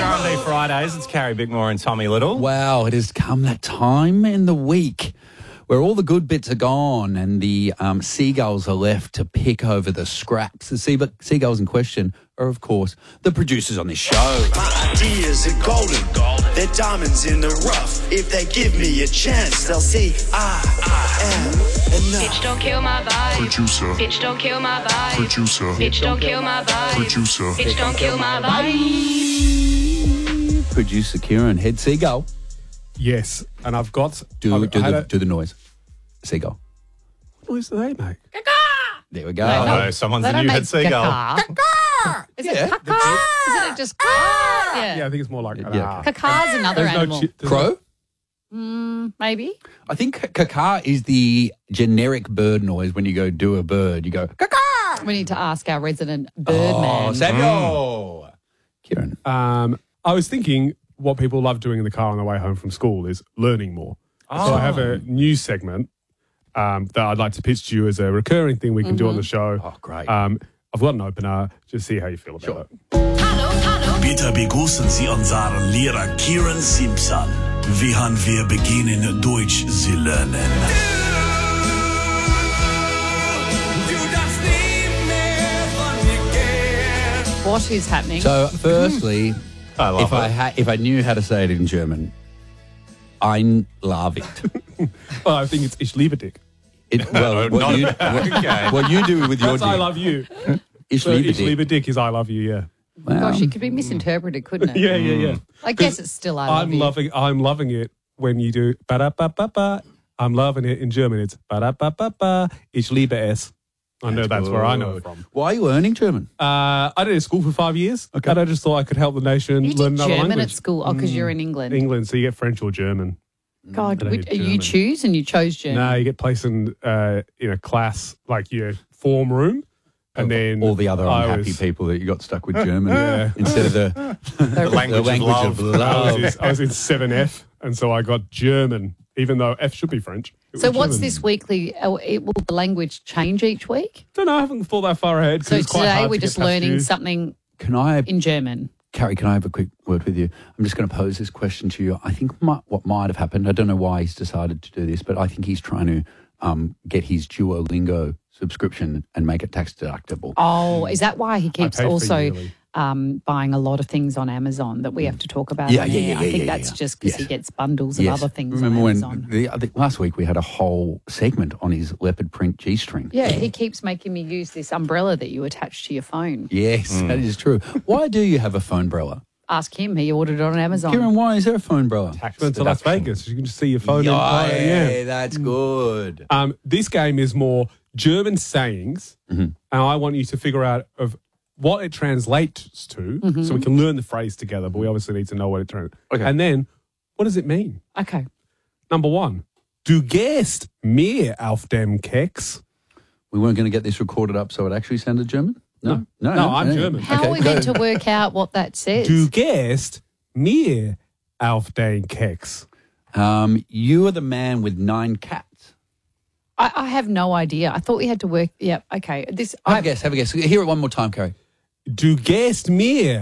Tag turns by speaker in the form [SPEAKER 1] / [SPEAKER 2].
[SPEAKER 1] R&B Fridays. It's Carrie Bickmore and Tommy Little.
[SPEAKER 2] Wow, it has come that time in the week where all the good bits are gone and the seagulls are left to pick over the scraps. The seagulls in question are, of course, the producers on this show.
[SPEAKER 3] My ideas are golden. They're diamonds in the rough. If they give me a chance, they'll see I am enough.
[SPEAKER 4] Bitch, don't kill my vibe.
[SPEAKER 5] Producer.
[SPEAKER 4] Bitch, don't kill my vibe.
[SPEAKER 5] Producer.
[SPEAKER 4] Bitch, don't kill my vibe.
[SPEAKER 5] Producer.
[SPEAKER 4] Bitch, don't kill my vibe.
[SPEAKER 2] Producer Kieran, head seagull.
[SPEAKER 6] Yes, and I've got...
[SPEAKER 2] Do the noise. Seagull.
[SPEAKER 6] What noise do they make?
[SPEAKER 2] There we go.
[SPEAKER 1] Oh, no, someone's a new head seagull.
[SPEAKER 7] Is it caca? Isn't it just yeah.
[SPEAKER 6] Yeah, I think it's more like...
[SPEAKER 7] Caca's another animal.
[SPEAKER 2] Crow?
[SPEAKER 7] Maybe.
[SPEAKER 2] I think caca is the generic bird noise when you go do a bird. You go, caca!
[SPEAKER 7] We need to ask our resident bird
[SPEAKER 2] Oh,
[SPEAKER 7] man.
[SPEAKER 2] Samuel! Kieran.
[SPEAKER 6] I was thinking what people love doing in the car on the way home from school is learning more. So I have a new segment that I'd like to pitch to you as a recurring thing we can do on the show.
[SPEAKER 2] Oh, great.
[SPEAKER 6] I've got an opener. Just see how you feel about it.
[SPEAKER 3] Bitte begrüßen Sie unseren Lehrer Kieran Simpson. Wie wir beginnen Deutsch zu lernen.
[SPEAKER 7] What is happening?
[SPEAKER 2] So, firstly,
[SPEAKER 1] I love it.
[SPEAKER 2] if I knew how to say it in German, I love it.
[SPEAKER 6] Well, I think it's Ich liebe dich.
[SPEAKER 2] What you do with your
[SPEAKER 6] That's I love you.
[SPEAKER 2] Ich
[SPEAKER 6] So
[SPEAKER 2] liebe
[SPEAKER 6] Ich
[SPEAKER 2] dich.
[SPEAKER 6] liebe dich is I love you, yeah.
[SPEAKER 7] Gosh, it could be misinterpreted, couldn't it?
[SPEAKER 6] Yeah.
[SPEAKER 7] I guess it's still I love you.
[SPEAKER 6] I'm loving it when you do ba-da-ba-ba-ba. I'm loving it in German. It's ba-da-ba-ba-ba. Ich liebe es. I know that's where I know it from.
[SPEAKER 2] Why are you learning German?
[SPEAKER 6] I did it at school for 5 years.
[SPEAKER 2] Okay.
[SPEAKER 6] And I just thought I could help the nation
[SPEAKER 7] You
[SPEAKER 6] learn
[SPEAKER 7] did
[SPEAKER 6] another
[SPEAKER 7] German
[SPEAKER 6] language.
[SPEAKER 7] at school. Oh, because you're in England.
[SPEAKER 6] England, so you get French or German.
[SPEAKER 7] God,
[SPEAKER 6] I
[SPEAKER 7] you
[SPEAKER 6] did German.
[SPEAKER 7] choose and you chose German.
[SPEAKER 6] No, you get placed in a class, like your form room. And then
[SPEAKER 2] all the other
[SPEAKER 6] I
[SPEAKER 2] unhappy
[SPEAKER 6] was-
[SPEAKER 2] people that you got stuck with German instead of the
[SPEAKER 1] language of love.
[SPEAKER 6] I was in 7F, and so I got German, even though F should be French. It
[SPEAKER 7] So
[SPEAKER 6] was
[SPEAKER 7] what's
[SPEAKER 6] German.
[SPEAKER 7] this weekly? Will the language change each week?
[SPEAKER 6] Don't know, I haven't thought that far ahead. 'cause
[SPEAKER 7] So
[SPEAKER 6] it's quite
[SPEAKER 7] today
[SPEAKER 6] hard
[SPEAKER 7] we're
[SPEAKER 6] to get
[SPEAKER 7] just
[SPEAKER 6] past
[SPEAKER 7] learning
[SPEAKER 6] you.
[SPEAKER 7] something
[SPEAKER 2] Can I,
[SPEAKER 7] in German.
[SPEAKER 2] Carrie, can I have a quick word with you? I'm just going to pose this question to you. I think what might have happened, I don't know why he's decided to do this, but I think he's trying to get his Duolingo subscription and make it tax deductible.
[SPEAKER 7] Oh, is that why he keeps
[SPEAKER 6] paid for
[SPEAKER 7] also
[SPEAKER 6] yearly.
[SPEAKER 7] buying a lot of things on Amazon that we have to talk about?
[SPEAKER 2] Yeah,
[SPEAKER 7] on
[SPEAKER 2] yeah,
[SPEAKER 7] air?
[SPEAKER 2] yeah,
[SPEAKER 7] I think
[SPEAKER 2] yeah,
[SPEAKER 7] that's
[SPEAKER 2] yeah.
[SPEAKER 7] just because he
[SPEAKER 2] Yes.
[SPEAKER 7] gets bundles of other things
[SPEAKER 2] Remember
[SPEAKER 7] on
[SPEAKER 2] when
[SPEAKER 7] Amazon.
[SPEAKER 2] last week we had a whole segment on his leopard print G-string?
[SPEAKER 7] Yeah, he keeps making me use this umbrella that you attach to your phone.
[SPEAKER 2] Yes, that is true. Why do you have a phone umbrella?
[SPEAKER 7] Ask him. He ordered it on Amazon.
[SPEAKER 2] Kieran, why is there a phone umbrella?
[SPEAKER 6] Went to Las Vegas. You can just see your phone.
[SPEAKER 2] Yeah, that's good.
[SPEAKER 6] This game is more German sayings, and I want you to figure out of what it translates to, so we can learn the phrase together. But we obviously need to know what it translates.
[SPEAKER 2] Okay.
[SPEAKER 6] And then, what does it mean?
[SPEAKER 7] Okay.
[SPEAKER 6] Number one, du gehst mehr auf dem Keks.
[SPEAKER 2] We weren't going to get this recorded up so it actually sounded German? No,
[SPEAKER 6] I'm German.
[SPEAKER 7] How are we meant to work out what that says?
[SPEAKER 6] Du gehst mehr auf den Keks.
[SPEAKER 2] You are the man with 9 cats.
[SPEAKER 7] I have no idea. I thought we had to work. Yeah, okay.
[SPEAKER 2] Have a guess. Hear it one more time, Carrie.
[SPEAKER 6] Du gehst mehr